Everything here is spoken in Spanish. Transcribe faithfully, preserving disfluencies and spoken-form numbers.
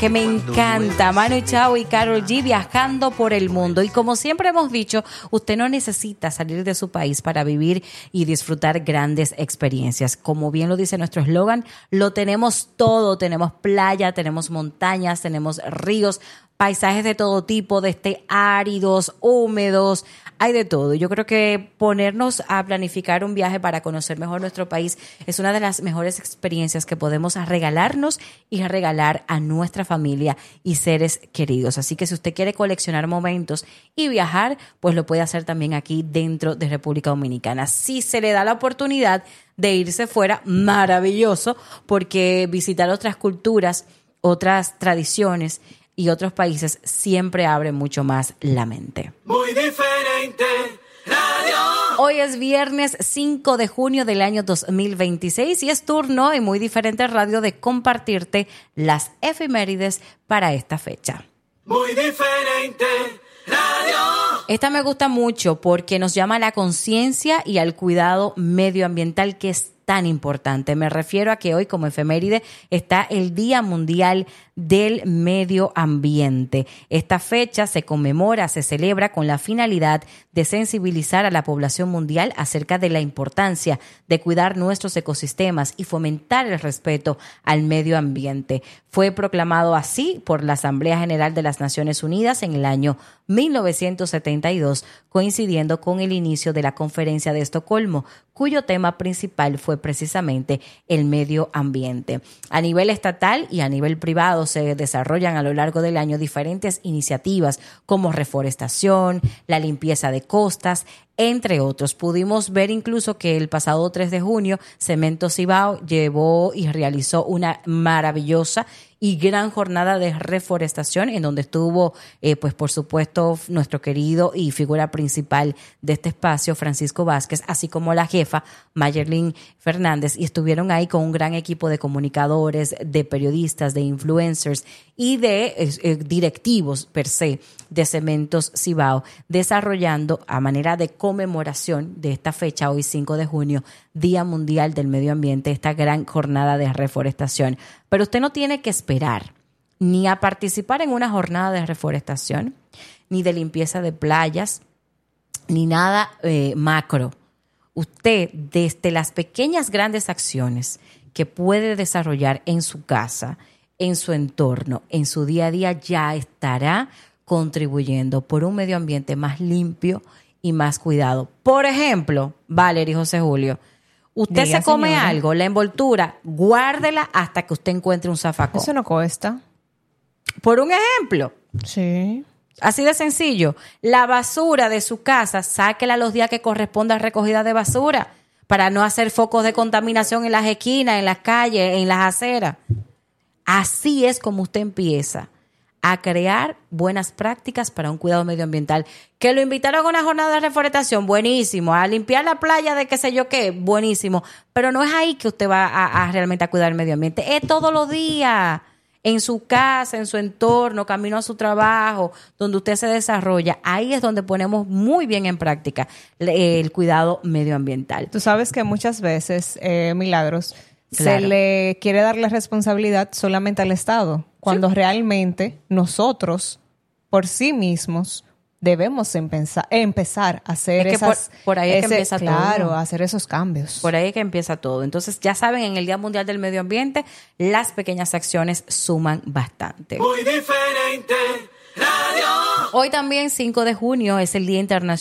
que me encanta. Manu Chao y Karol G viajando por el mundo. Y como siempre hemos dicho, usted no necesita salir de su país para vivir y disfrutar grandes experiencias. Como bien lo dice nuestro eslogan, lo tenemos todo. Tenemos playa, tenemos montañas, tenemos ríos, paisajes de todo tipo, desde áridos, húmedos, hay de todo. Yo creo que ponernos a planificar un viaje para conocer mejor nuestro país es una de las mejores experiencias que podemos regalarnos y regalar a nuestra familia y seres queridos. Así que si usted quiere coleccionar momentos y viajar, pues lo puede hacer también aquí dentro de República Dominicana. Si se le da la oportunidad de irse fuera, maravilloso, porque visitar otras culturas, otras tradiciones y otros países siempre abre mucho más la mente. Muy diferente radio. Hoy es viernes cinco de junio del año dos mil veintiséis y es turno en Muy Diferente Radio de compartirte las efemérides para esta fecha. Muy diferente radio. Esta me gusta mucho porque nos llama a la conciencia y al cuidado medioambiental que es tan importante. Me refiero a que hoy como efeméride está el Día Mundial del Medio Ambiente. Esta fecha se conmemora, se celebra con la finalidad de sensibilizar a la población mundial acerca de la importancia de cuidar nuestros ecosistemas y fomentar el respeto al medio ambiente. Fue proclamado así por la Asamblea General de las Naciones Unidas en el año mil novecientos setenta y dos, coincidiendo con el inicio de la Conferencia de Estocolmo, cuyo tema principal fue precisamente el medio ambiente. A nivel estatal y a nivel privado se desarrollan a lo largo del año diferentes iniciativas como reforestación, la limpieza de costas, entre otros. Pudimos ver incluso que el pasado tres de junio Cemento Cibao llevó y realizó una maravillosa y gran jornada de reforestación en donde estuvo, eh, pues por supuesto, nuestro querido y figura principal de este espacio, Francisco Vázquez, así como la jefa, Mayerlin Fernández, y estuvieron ahí con un gran equipo de comunicadores, de periodistas, de influencers y de eh, directivos per se de Cementos Cibao, desarrollando a manera de conmemoración de esta fecha, hoy cinco de junio, Día Mundial del Medio Ambiente, esta gran jornada de reforestación. Pero usted no tiene que esperar ni a participar en una jornada de reforestación, ni de limpieza de playas, ni nada eh, macro. Usted, desde las pequeñas grandes acciones que puede desarrollar en su casa, en su entorno, en su día a día, ya estará contribuyendo por un medio ambiente más limpio y más cuidado. Por ejemplo, Valerie, José Julio, usted Diga, se come señora. algo, la envoltura, guárdela hasta que usted encuentre un zafacón. Eso no cuesta. Por un ejemplo, Sí. así de sencillo, la basura de su casa, sáquela los días que corresponda a recogida de basura para no hacer focos de contaminación en las esquinas, en las calles, en las aceras. Así es como usted empieza a crear buenas prácticas para un cuidado medioambiental. Que lo invitaron a una jornada de reforestación, buenísimo. A limpiar la playa de qué sé yo qué, buenísimo. Pero no es ahí que usted va a, a realmente a cuidar el medio ambiente. Es todos los días, en su casa, en su entorno, camino a su trabajo, donde usted se desarrolla. Ahí es donde ponemos muy bien en práctica el cuidado medioambiental. Tú sabes que muchas veces, eh, Milagros, Claro. se le quiere dar la responsabilidad solamente al Estado, cuando Sí. realmente nosotros, por sí mismos, debemos empezar, empezar a hacer Es que esas... por- por ahí es que ese- empieza todo. Claro, a hacer esos cambios. Por ahí es que empieza todo. Entonces, ya saben, en el Día Mundial del Medio Ambiente, las pequeñas acciones suman bastante. Muy diferente radio. Hoy también, cinco de junio, es el Día Internacional